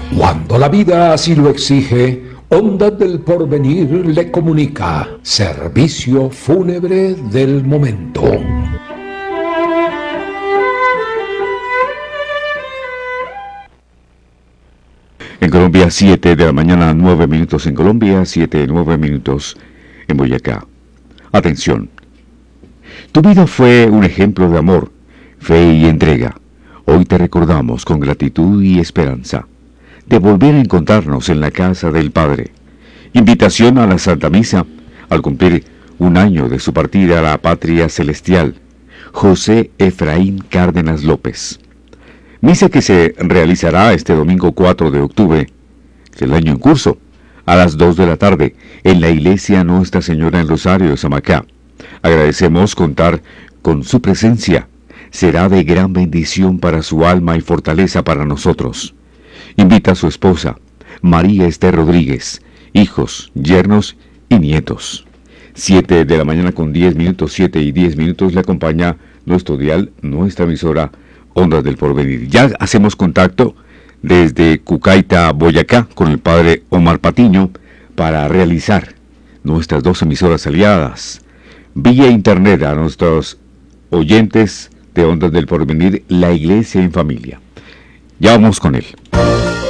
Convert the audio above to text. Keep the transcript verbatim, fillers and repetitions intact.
Cuando la vida así lo exige, Ondas del Porvenir le comunica servicio fúnebre del momento. En Colombia, siete de la mañana, nueve minutos en Colombia, siete, nueve minutos en Boyacá. Atención. Tu vida fue un ejemplo de amor, fe y entrega. Hoy te recordamos con gratitud y esperanza de volver a encontrarnos en la casa del Padre. Invitación a la Santa Misa al cumplir un año de su partida a la patria celestial, José Efraín Cárdenas López. Misa que se realizará este domingo cuatro de octubre del año en curso, a las dos de la tarde, en la iglesia Nuestra Señora del Rosario de Samacá. Agradecemos contar con su presencia. Será de gran bendición para su alma y fortaleza para nosotros. Invita a su esposa, María Esther Rodríguez, hijos, yernos y nietos. Siete de la mañana con diez minutos, siete y diez minutos, le acompaña nuestro dial, nuestra emisora Ondas del Porvenir. Ya hacemos contacto desde Cucaita, Boyacá, con el padre Omar Patiño para realizar nuestras dos emisoras aliadas. Vía internet a nuestros oyentes de Ondas del Porvenir, la Iglesia en Familia. Ya vamos con él.